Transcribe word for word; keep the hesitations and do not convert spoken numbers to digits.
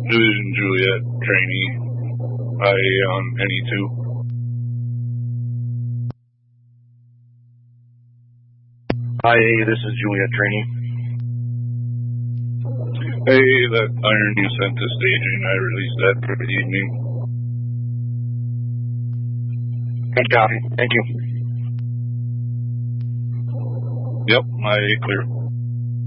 Division Juliet trainee. I on N E two. Hi, this is Juliet trainee. Hey, that iron you sent to staging, I released that for the evening. Good copy. Thank you. Yep, I clear.